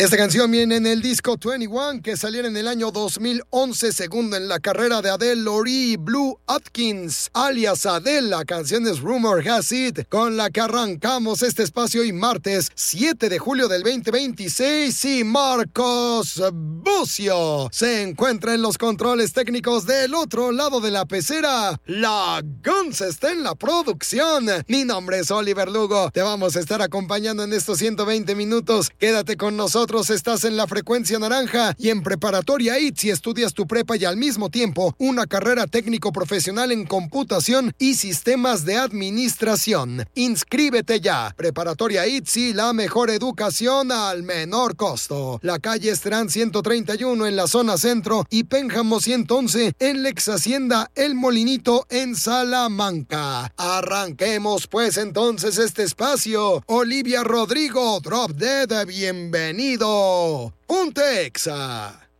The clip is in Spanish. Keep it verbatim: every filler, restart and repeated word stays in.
Esta canción viene en el disco veintiuno, que salió en el año dos mil once, segundo en la carrera de Adele Laurie Blue Atkins, alias Adele. La canción es Rumor Has It, con la que arrancamos este espacio y martes siete de julio del veinte veintiséis, y Marcos Bucio se encuentra en los controles técnicos del otro lado de la pecera. La Guns está en la producción. Mi nombre es Oliver Lugo. Te vamos a estar acompañando en estos ciento veinte minutos. Quédate con nosotros. Estás en la frecuencia naranja y en Preparatoria I T S, si estudias tu prepa y al mismo tiempo una carrera técnico profesional en computación y sistemas de administración. Inscríbete ya. Preparatoria I T S y la mejor educación al menor costo. La calle Estrán ciento treinta y uno en la zona centro y Pénjamo ciento once en Lex Hacienda El Molinito en Salamanca. Arranquemos pues entonces este espacio. Olivia Rodrigo, Drop Dead, bienvenido. Punta Exa.